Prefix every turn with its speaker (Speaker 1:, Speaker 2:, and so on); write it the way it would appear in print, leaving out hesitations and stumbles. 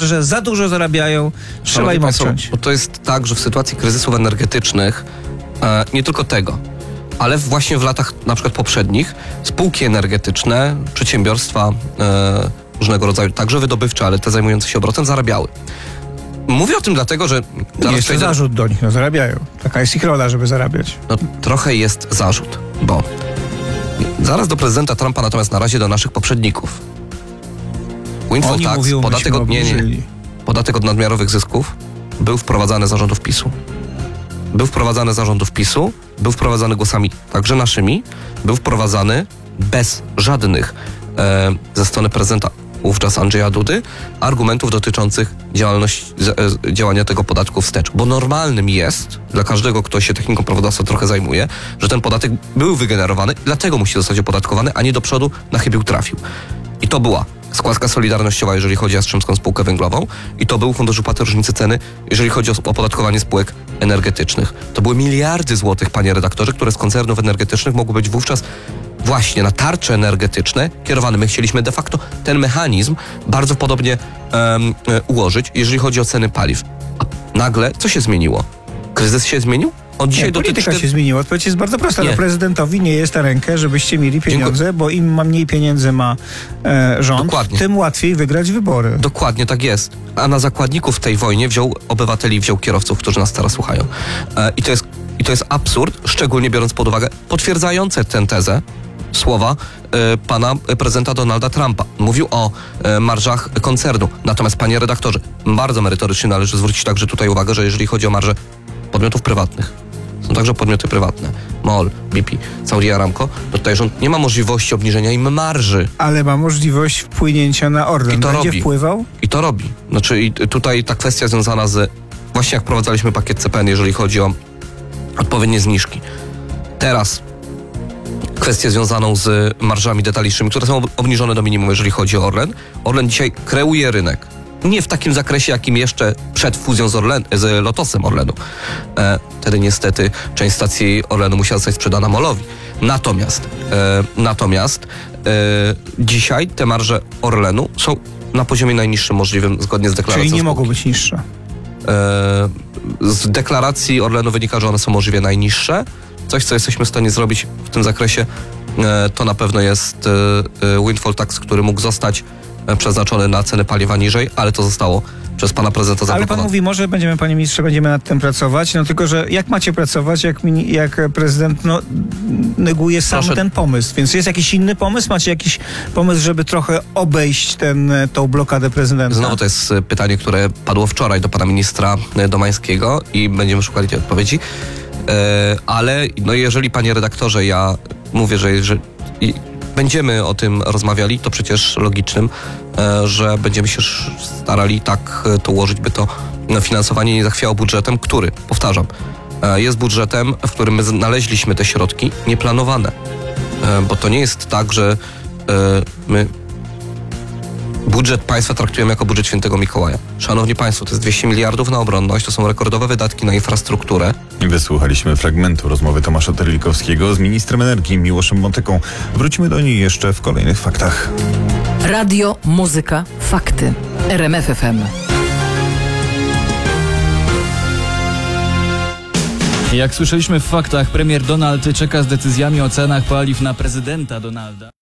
Speaker 1: że za dużo zarabiają, trzeba im odciąć.
Speaker 2: Bo to jest tak, że w sytuacji kryzysów energetycznych nie tylko tego, ale właśnie w latach na przykład poprzednich spółki energetyczne, przedsiębiorstwa różnego rodzaju, także wydobywcze, ale te zajmujące się obrotem, zarabiały. Mówię o tym dlatego, że...
Speaker 1: Jest zarzut do nich, zarabiają. Taka jest ich rola, żeby zarabiać.
Speaker 2: No, trochę jest zarzut, bo zaraz do prezydenta Trumpa, natomiast na razie do naszych poprzedników. Windfall tax, podatek od nadmiarowych zysków był wprowadzany za rządów PiS-u. Był wprowadzany głosami także naszymi, był wprowadzany bez żadnych ze strony prezydenta wówczas Andrzeja Dudy argumentów dotyczących działania tego podatku wstecz. Bo normalnym jest dla każdego, kto się techniką prawodawstwa trochę zajmuje, że ten podatek był wygenerowany, dlatego musi zostać opodatkowany, a nie do przodu na chybił trafił. I to była składka solidarnościowa, jeżeli chodzi o Jastrzębską Spółkę Węglową, i to był Fundusz Utraty Różnicy Ceny, jeżeli chodzi o opodatkowanie spółek energetycznych. To były miliardy złotych, panie redaktorze, które z koncernów energetycznych mogły być wówczas właśnie na tarcze energetyczne kierowane. My chcieliśmy de facto ten mechanizm bardzo podobnie ułożyć, jeżeli chodzi o ceny paliw. A nagle co się zmieniło? Kryzys się zmienił? Od dzisiaj
Speaker 1: polityka się zmieniła. Odpowiedź jest bardzo prosta. No, prezydentowi nie jest na rękę, żebyście mieli pieniądze, bo im mniej pieniędzy ma rząd, dokładnie, tym łatwiej wygrać wybory.
Speaker 2: Dokładnie tak jest. A na zakładników w tej wojnie wziął obywateli, wziął kierowców, którzy nas teraz słuchają. I to jest absurd, szczególnie biorąc pod uwagę potwierdzające tę tezę słowa pana prezydenta Donalda Trumpa. Mówił o marżach koncernu. Natomiast, panie redaktorze, bardzo merytorycznie należy zwrócić także tutaj uwagę, że jeżeli chodzi o marże podmiotów prywatnych, są także podmioty prywatne, MOL, BP, Saudi Aramco, to tutaj rząd nie ma możliwości obniżenia im marży.
Speaker 1: Ale ma możliwość wpłynięcia na Orlen. Będzie wpływał?
Speaker 2: I to robi. Znaczy i tutaj ta kwestia związana z, właśnie jak wprowadzaliśmy pakiet CPN, jeżeli chodzi o odpowiednie zniżki. Teraz kwestię związaną z marżami detalicznymi, które są obniżone do minimum, jeżeli chodzi o Orlen. Orlen dzisiaj kreuje rynek. Nie w takim zakresie, jakim jeszcze przed fuzją z Lotosem Orlenu. Wtedy niestety część stacji Orlenu musiała zostać sprzedana MOL-owi. Natomiast dzisiaj te marże Orlenu są na poziomie najniższym możliwym, zgodnie z deklaracją.
Speaker 1: Czyli nie mogą być niższe.
Speaker 2: Z deklaracji Orlenu wynika, że one są możliwie najniższe. Coś, co jesteśmy w stanie zrobić w tym zakresie, to na pewno jest windfall tax, który mógł zostać przeznaczony na ceny paliwa niżej, ale to zostało przez pana prezydenta zaproponowane.
Speaker 1: Ale pan mówi, może panie ministrze, będziemy nad tym pracować, no tylko, że jak macie pracować, jak prezydent neguje sam ten pomysł, więc jest jakiś inny pomysł? Macie jakiś pomysł, żeby trochę obejść tą blokadę prezydenta?
Speaker 2: Znowu to jest pytanie, które padło wczoraj do pana ministra Domańskiego i będziemy szukali tej odpowiedzi, ale no jeżeli, panie redaktorze, ja mówię, że będziemy o tym rozmawiali, to przecież logicznym, że będziemy się starali tak to ułożyć, by to finansowanie nie zachwiało budżetem, który, powtarzam, jest budżetem, w którym my znaleźliśmy te środki nieplanowane. Bo to nie jest tak, że my budżet państwa traktujemy jako budżet świętego Mikołaja. Szanowni państwo, to jest 200 miliardów na obronność, to są rekordowe wydatki na infrastrukturę.
Speaker 3: Wysłuchaliśmy fragmentu rozmowy Tomasza Terlikowskiego z ministrem energii Miłoszem Motyką. Wrócimy do niej jeszcze w kolejnych faktach.
Speaker 4: Radio, muzyka, fakty. RMF FM.
Speaker 5: Jak słyszeliśmy w faktach, premier Donald czeka z decyzjami o cenach paliw na prezydenta Donalda.